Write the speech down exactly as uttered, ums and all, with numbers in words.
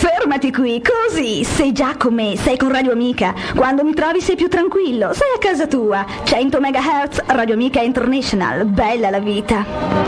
fermati qui, così sei già con me, sei con Radio Amica. Quando mi trovi sei più tranquillo, sei a casa tua. cento megahertz, Radio Amica International, bella la vita.